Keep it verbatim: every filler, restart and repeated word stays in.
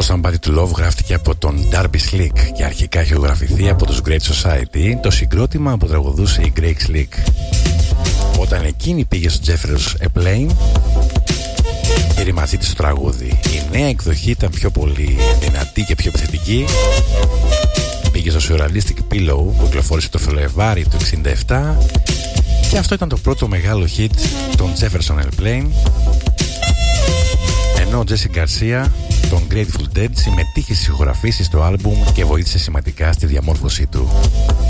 Somebody to Love γράφτηκε από τον Darby Slick και αρχικά είχε ηχογραφηθεί από τους Great Society, το συγκρότημα που τραγουδούσε η Grace Slick. Όταν εκείνη πήγε στο Jefferson Airplane, πήρε μαζί της το τραγούδι. Η νέα εκδοχή ήταν πιο πολύ δυνατή και πιο επιθετική. Πήγε στο Surrealistic Pillow που κυκλοφόρησε το Φλεβάρι του εξήντα επτά και αυτό ήταν το πρώτο μεγάλο hit των Jefferson Airplane, ενώ ο Jesse Garcia των Grateful Dead συμμετείχε στις ηχογραφήσεις στο άλμπουμ και βοήθησε σημαντικά στη διαμόρφωσή του.